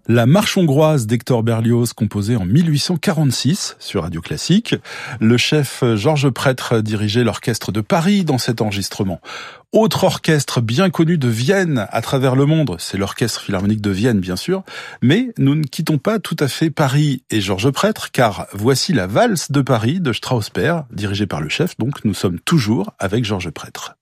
La marche hongroise d'Hector Berlioz, composée en 1846 sur Radio Classique. Le chef Georges Prêtre dirigeait l'orchestre de Paris dans cet enregistrement. Autre orchestre bien connu de Vienne à travers le monde, c'est l'Orchestre Philharmonique de Vienne bien sûr, mais nous ne quittons pas tout à fait Paris et Georges Prêtre, car voici la valse de Paris de Strauss-Peer, dirigée par le chef, donc nous sommes toujours avec Georges Prêtre.